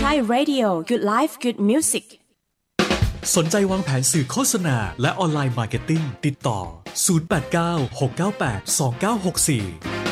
Thai Radio Good Life Good Music สนใจวางแผนสื่อโฆษณาและออนไลน์มาร์เก็ตติ้งติดต่อ 089 698 2964